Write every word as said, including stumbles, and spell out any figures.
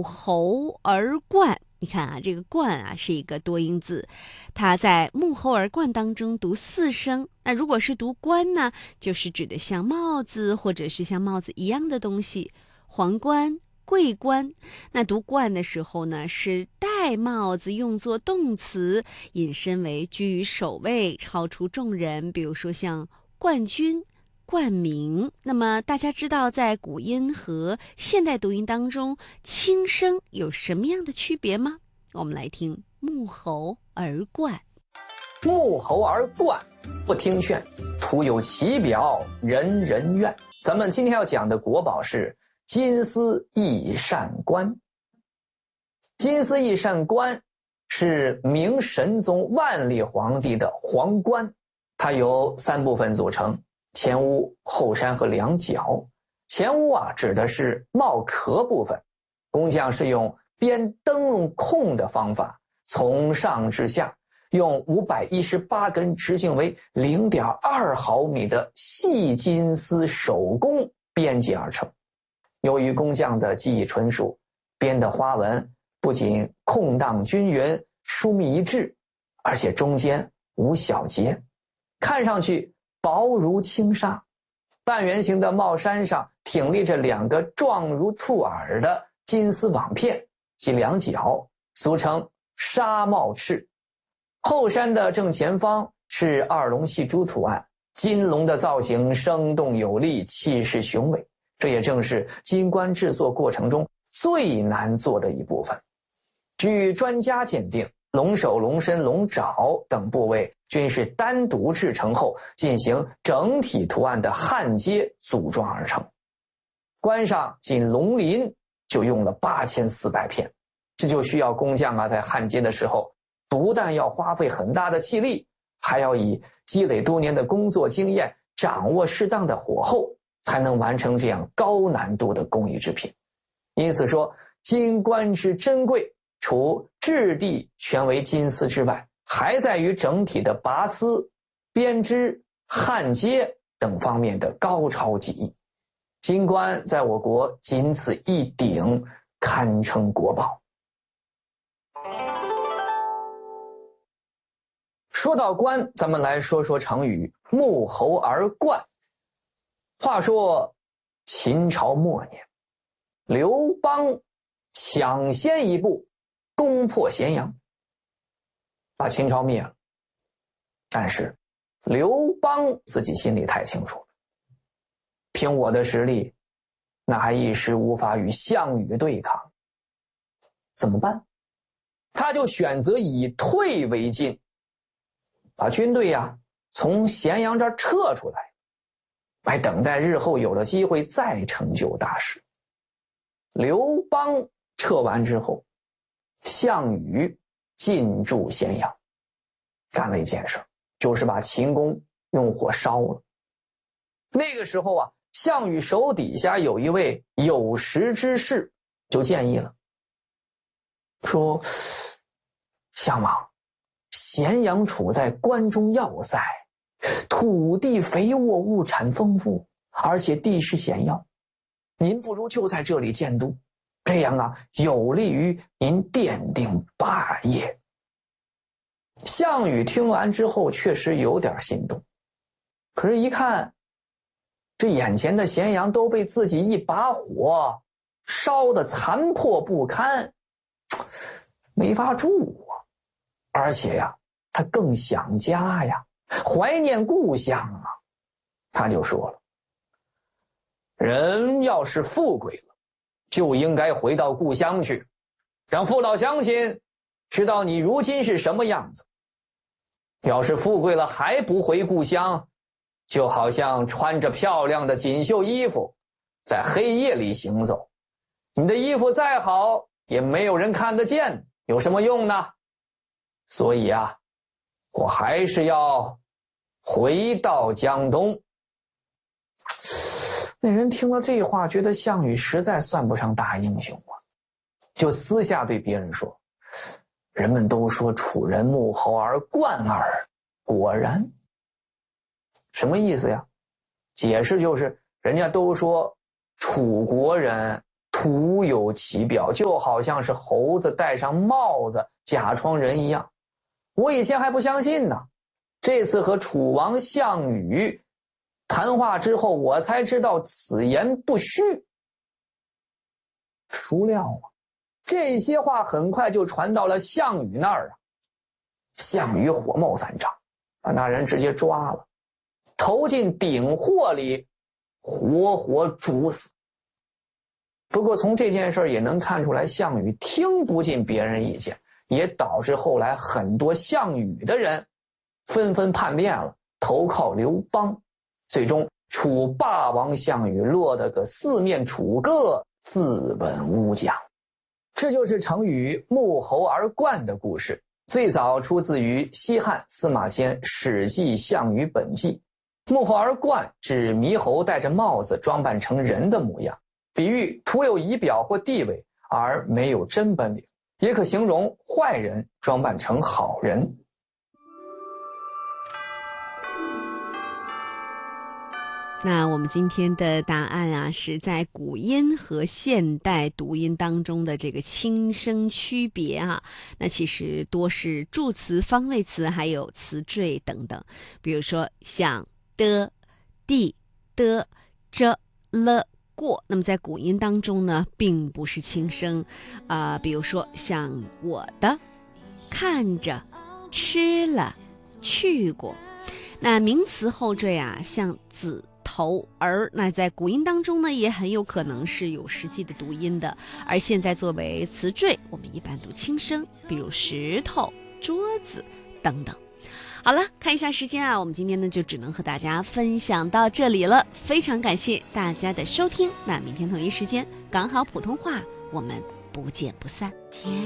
侯而冠。你看啊，这个冠啊是一个多音字，它在沐猴而冠当中读四声。那如果是读冠呢，就是指的像帽子或者是像帽子一样的东西，皇冠、桂冠。那读冠的时候呢，是戴帽子用作动词，引申为居于首位，超出众人，比如说像冠军、冠名。那么大家知道在古音和现代读音当中轻声有什么样的区别吗？我们来听沐猴而冠。 沐猴而冠，不听劝，徒有其表，人人怨。咱们今天要讲的国宝是金丝翼扇冠。金丝翼扇冠是明神宗万历皇帝的皇冠，它由三部分组成，前屋、后山和两角。前屋啊指的是帽壳部分，工匠是用编灯笼控的方法，从上至下用五百一十八根直径为 零点二毫米的细金丝手工编辑而成。由于工匠的技艺纯熟，编的花纹不仅空荡均匀、疏密一致，而且中间无小节，看上去薄如轻纱。半圆形的帽衫上挺立着两个状如兔耳的金丝网片及两角，俗称纱帽翅。后衫的正前方是二龙戏珠图案，金龙的造型生动有力，气势雄伟，这也正是金冠制作过程中最难做的一部分。据专家鉴定，龙首、龙身、龙爪等部位均是单独制成后进行整体图案的焊接组装而成。冠上仅龙鳞就用了八千四百片，这就需要工匠啊在焊接的时候不但要花费很大的气力，还要以积累多年的工作经验，掌握适当的火候，才能完成这样高难度的工艺制品。因此说，金冠之珍贵，除质地全为金丝之外，还在于整体的拔丝、编织、焊接等方面的高超技艺。金冠在我国仅此一顶，堪称国宝。说到冠，咱们来说说成语沐猴而冠。话说秦朝末年，刘邦抢先一步攻破咸阳，把秦朝灭了。但是刘邦自己心里太清楚了，凭我的实力，那还一时无法与项羽对抗。怎么办？他就选择以退为进，把军队呀、啊、从咸阳这儿撤出来，来等待日后有了机会再成就大事。刘邦撤完之后，项羽进驻咸阳，干了一件事，就是把秦宫用火烧了。那个时候啊，项羽手底下有一位有识之士，就建议了，说项王，咸阳处在关中要塞，土地肥沃，物产丰富，而且地势险要，您不如就在这里建都，这样啊，有利于您奠定霸业。项羽听完之后确实有点心动，可是一看这眼前的咸阳都被自己一把火烧得残破不堪，没法住啊。而且呀，他更想家呀，怀念故乡啊。他就说了，人要是富贵了，就应该回到故乡去，让父老乡亲知道你如今是什么样子。要是富贵了还不回故乡，就好像穿着漂亮的锦绣衣服在黑夜里行走，你的衣服再好也没有人看得见，有什么用呢？所以啊，我还是要回到江东。那人听了这话，觉得项羽实在算不上大英雄啊，就私下对别人说，人们都说楚人沐猴而冠耳，果然。什么意思呀？解释就是人家都说楚国人土徒有其表，就好像是猴子戴上帽子假装人一样。我以前还不相信呢，这次和楚王项羽谈话之后，我才知道此言不虚。孰料啊，这些话很快就传到了项羽那儿啊。项羽火冒三丈，把那人直接抓了，投进鼎货里，活活煮死。不过从这件事也能看出来，项羽听不进别人意见，也导致后来很多项羽的人纷纷叛变了，投靠刘邦。最终楚霸王项羽落得个四面楚歌，自刎乌江。这就是成语沐猴而冠的故事，最早出自于西汉司马迁《史记项羽本纪》。沐猴而冠指猕猴戴着帽子装扮成人的模样，比喻徒有仪表或地位而没有真本领，也可形容坏人装扮成好人。 那我们今天的答案啊，是在古音和现代读音当中的这个轻声区别啊。那其实多是助词、方位词还有词缀等等。比如说像的、地、的、这、了、过，那么在古音当中呢，并不是轻声啊、呃。比如说像我的、看着、吃了、去过。那名词后缀啊，像子、头、儿，那在古音当中呢，也很有可能是有实际的读音的。而现在作为词缀，我们一般读轻声，比如石头、桌子等等。好了，看一下时间啊，我们今天呢就只能和大家分享到这里了。非常感谢大家的收听，那明天同一时间，港好普通话，我们不见不散。